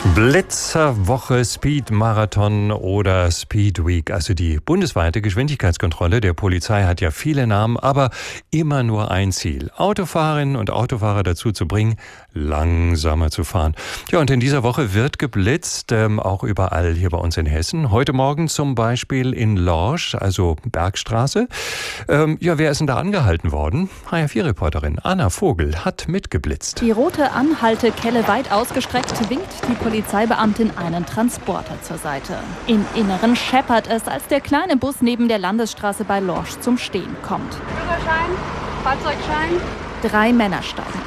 Blitzerwoche, Speed-Marathon oder Speed Week. Also die bundesweite Geschwindigkeitskontrolle der Polizei hat ja viele Namen, aber immer nur ein Ziel: Autofahrerinnen und Autofahrer dazu zu bringen, langsamer zu fahren. Ja, und in dieser Woche wird geblitzt, auch überall hier bei uns in Hessen. Heute Morgen zum Beispiel in Lorsch, also Bergstraße. Ja, wer ist denn da angehalten worden? HR4-Reporterin Anna Vogel hat mitgeblitzt. Die rote Anhaltekelle weit ausgestreckt winkt die Polizeibeamtin einen Transporter zur Seite. Im Inneren scheppert es, als der kleine Bus neben der Landesstraße bei Lorsch zum Stehen kommt. Führerschein, Fahrzeugschein. 3 Männer steigen